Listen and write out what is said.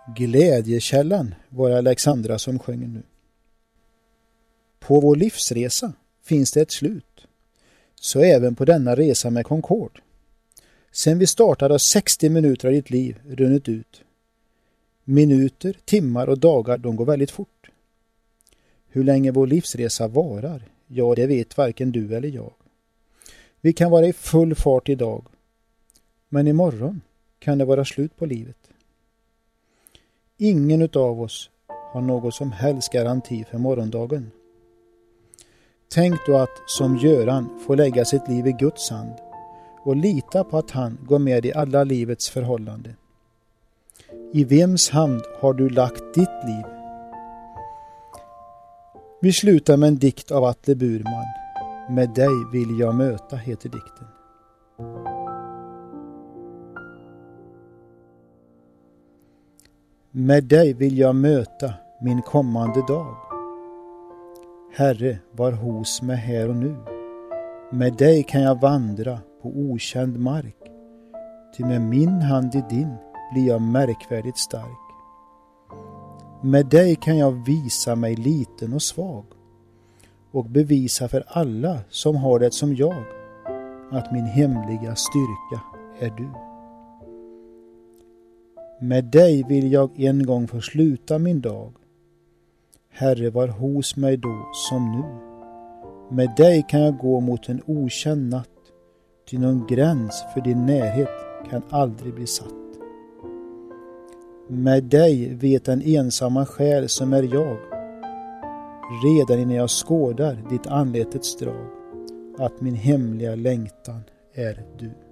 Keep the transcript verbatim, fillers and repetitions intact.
Glädjekällan var Alexandra som sjöng nu. På vår livsresa finns det ett slut. Så även på denna resa med Concorde. Sen vi startade har sextio minuter av ditt liv runnit ut. Minuter, timmar och dagar, de går väldigt fort. Hur länge vår livsresa varar, ja det vet varken du eller jag. Vi kan vara i full fart idag. Men imorgon kan det vara slut på livet. Ingen utav oss har något som helst garanti för morgondagen. Tänk då att som Göran får lägga sitt liv i Guds hand och lita på att han går med i alla livets förhållanden. I vems hand har du lagt ditt liv? Vi slutar med en dikt av Atle Burman. Med dig vill jag möta heter dikten. Med dig vill jag möta min kommande dag. Herre, var hos mig här och nu. Med dig kan jag vandra på okänd mark. Ty med min hand i din blir jag märkvärdigt stark. Med dig kan jag visa mig liten och svag. Och bevisa för alla som har det som jag. Att min hemliga styrka är du. Med dig vill jag en gång få sluta min dag. Herre, var hos mig då som nu. Med dig kan jag gå mot en okänd natt. Ty någon gräns för din närhet kan aldrig bli satt. Med dig vet den ensamma själ som är jag. Redan innan jag skådar ditt anletets drag. Att min hemliga längtan är du.